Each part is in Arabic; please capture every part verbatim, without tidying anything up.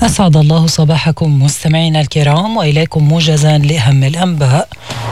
أسعد الله صباحكم مستمعينا الكرام، وإليكم موجزا لأهم الأنباء.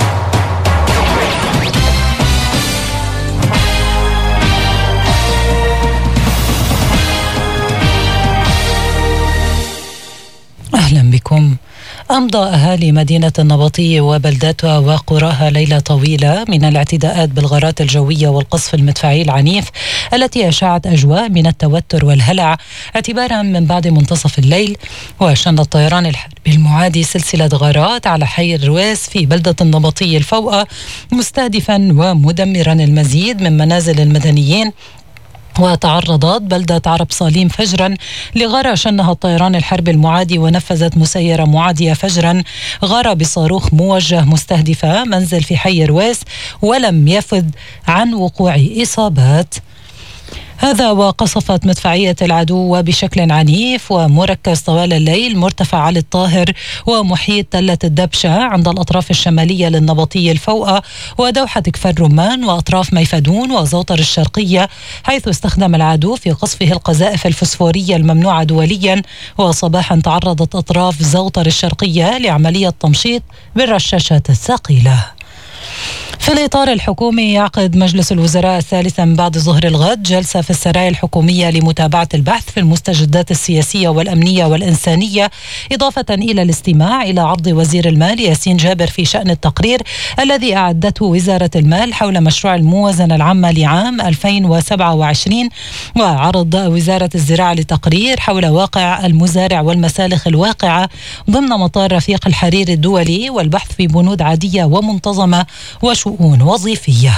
أهلا بكم. أمضى أهالي مدينة النبطية وبلداتها وقراها ليلة طويلة من الاعتداءات بالغارات الجوية والقصف المدفعي العنيف التي أشاعت أجواء من التوتر والهلع اعتبارا من بعد منتصف الليل. وشن الطيران الحربي المعادي سلسلة غارات على حي الرويس في بلدة النبطية الفوقة، مستهدفا ومدمرا المزيد من منازل المدنيين. وتعرضت بلدة عرب صاليم فجرا لغارة شنها الطيران الحربي المعادي، ونفذت مسيرة معادية فجرا غارة بصاروخ موجه مستهدفة منزل في حي رويس، ولم يفد عن وقوع إصابات. هذا وقصفت مدفعية العدو وبشكل عنيف ومركز طوال الليل مرتفع علي الطاهر ومحيط تلة الدبشة عند الأطراف الشمالية للنبطية الفوقة ودوحة كفر رمان وأطراف ميفدون وزوطر الشرقية، حيث استخدم العدو في قصفه القذائف الفسفورية الممنوعة دوليا. وصباحا تعرضت أطراف زوطر الشرقية لعملية تمشيط بالرشاشات الثقيلة. في الإطار الحكومي، يعقد مجلس الوزراء الثالث من بعد ظهر الغد جلسة في السرايا الحكومية لمتابعة البحث في المستجدات السياسية والأمنية والإنسانية، إضافة إلى الاستماع إلى عرض وزير المال ياسين جابر في شأن التقرير الذي أعدته وزارة المال حول مشروع الموازنة العامة لعام ألفين وسبعة وعشرين، وعرض وزارة الزراعة لتقرير حول واقع المزارع والمسالخ الواقعة ضمن مطار رفيق الحريري الدولي، والبحث في بنود عادية ومنتظمة وشؤون وظيفية.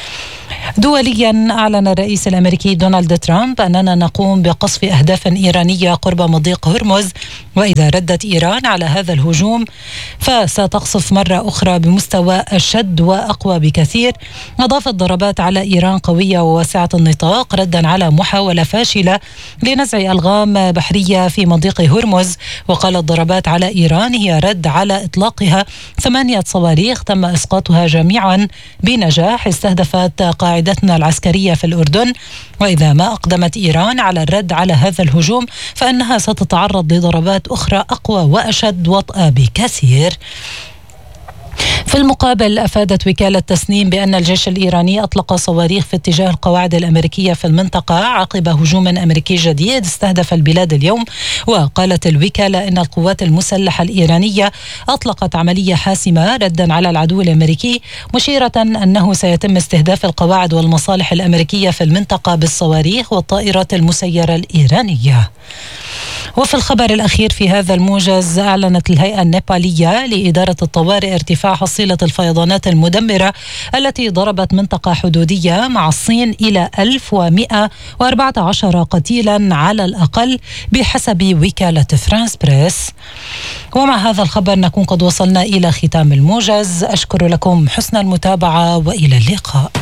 دوليا، أعلن الرئيس الأمريكي دونالد ترامب أننا نقوم بقصف أهداف إيرانية قرب مضيق هرمز، وإذا ردت إيران على هذا الهجوم فستقصف مرة أخرى بمستوى أشد وأقوى بكثير. أضافت ضربات على إيران قوية وواسعة النطاق ردا على محاولة فاشلة لنزع ألغام بحرية في مضيق هرمز، وقالت ضربات على إيران هي رد على إطلاقها ثمانية صواريخ تم إسقاطها جميعا بنجاح استهدفت قاعدتنا العسكرية في الأردن. وإذا ما أقدمت إيران على الرد على هذا الهجوم فإنها ستتعرض لضربات أخرى أقوى وأشد وطأة بكثير. في المقابل، أفادت وكالة تسنيم بأن الجيش الإيراني أطلق صواريخ في اتجاه القواعد الأمريكية في المنطقة عقب هجوم أمريكي جديد استهدف البلاد اليوم. وقالت الوكالة إن القوات المسلحة الإيرانية أطلقت عملية حاسمة ردا على العدو الأمريكي، مشيرة أنه سيتم استهداف القواعد والمصالح الأمريكية في المنطقة بالصواريخ والطائرات المسيرة الإيرانية. وفي الخبر الأخير في هذا الموجز، أعلنت الهيئة النيبالية لإدارة الطوارئ ارتفاع حصيلة الفيضانات المدمرة التي ضربت منطقة حدودية مع الصين إلى ألف ومئة وأربعة عشر قتيلا على الأقل بحسب وكالة فرانس بريس. ومع هذا الخبر نكون قد وصلنا إلى ختام الموجز. أشكر لكم حسن المتابعة وإلى اللقاء.